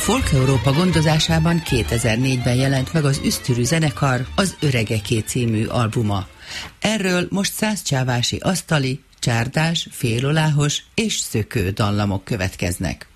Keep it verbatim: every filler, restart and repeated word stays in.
Folk Európa gondozásában kétezer-négyben jelent meg az Üsztürű zenekar az Öregeké című albuma. Erről most százcsávási asztali, csárdás, féloláhos és szökő dallamok következnek.